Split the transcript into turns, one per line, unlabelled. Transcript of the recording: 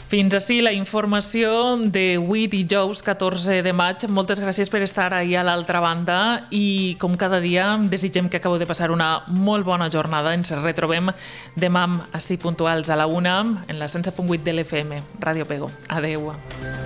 Fins ací la informació d'avui dijous 14 de maig. Moltes gràcies per estar ahí a l'altra banda i com cada dia desitgem que acabeu de passar una molt bona jornada. Ens retrobem demà així puntuals a la 1 en la 107.8 de l'FM. Ràdio Pego. Adeu.